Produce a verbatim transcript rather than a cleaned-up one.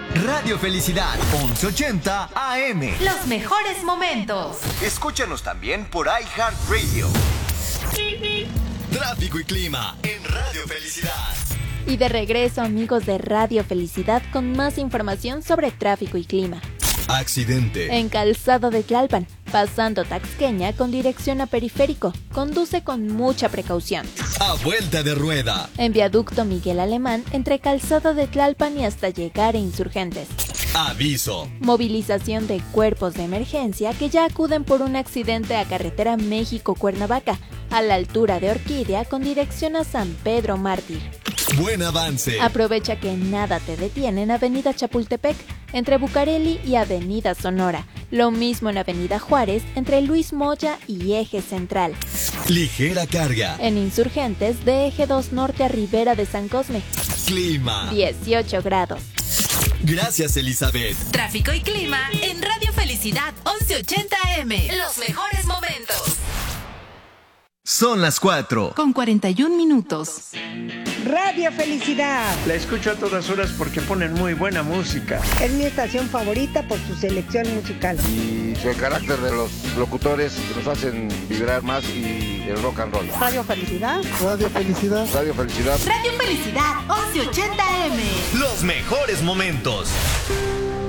Radio Felicidad, once ochenta A M. Los mejores momentos. Escúchanos también por iHeartRadio. Tráfico y clima en Radio Felicidad. Y de regreso, amigos de Radio Felicidad, con más información sobre tráfico y clima. Accidente. En Calzada de Tlalpan, pasando Taxqueña con dirección a Periférico. Conduce con mucha precaución. A vuelta de rueda. En Viaducto Miguel Alemán, entre Calzada de Tlalpan y hasta llegar a Insurgentes. Aviso. Movilización de cuerpos de emergencia que ya acuden por un accidente a carretera México-Cuernavaca, a la altura de Orquídea con dirección a San Pedro Mártir. Buen avance. Aprovecha que nada te detiene en Avenida Chapultepec, entre Bucareli y Avenida Sonora. Lo mismo en Avenida Juárez, entre Luis Moya y Eje Central. Ligera carga. En Insurgentes, de Eje dos Norte a Ribera de San Cosme. Clima. dieciocho grados. Gracias, Elizabeth. Tráfico y clima en Radio Felicidad, once ochenta A M. Los mejores momentos. Son las cuatro. Con cuarenta y un minutos. Radio Felicidad. La escucho a todas horas porque ponen muy buena música. Es mi estación favorita por su selección musical. Y el carácter de los locutores que nos hacen vibrar más y el rock and roll. Radio Felicidad. Radio Felicidad. Radio Felicidad. Radio Felicidad, once ochenta A M. Los mejores momentos.